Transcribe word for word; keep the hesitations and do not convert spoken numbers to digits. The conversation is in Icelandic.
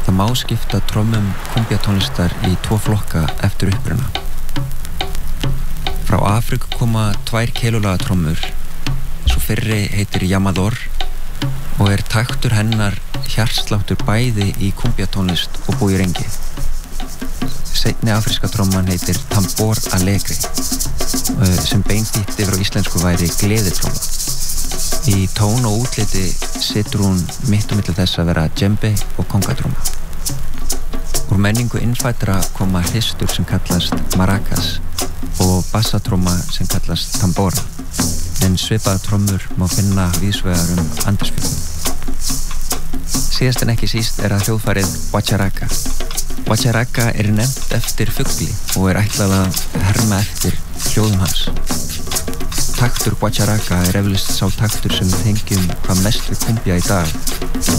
Það má skipta trommum kumbjatónlistar í tvo flokka eftir uppruna. Frá Afríku koma tvær kelulaga trommur. Svo fyrri heitir Yamador og er taktur hennar hjartsláttur bæði í kumbjatónlist og búirengi. Seinni afríska tromman heitir Tambor Alegre sem beintýtt yfir á íslensku væri gleðitromma. Í tón og útliti situr hún mitt og milli þess að vera djembe og kongatromma. Úr menningu innfæddra koma hristur sem kallast maracas og bassatromma sem kallast tambora, en svipaða trommur má finna víðsvegar um Andesfjörðinn. Síðast en ekki síst er það hljóðfærið guacharaca. Guacharaca er nefnt eftir fugli og er ætlað að herma eftir hljóðum hans. Taktur guacharaca er eflaust sá taktur sem við tengjum hvað mest við kumbja í dag.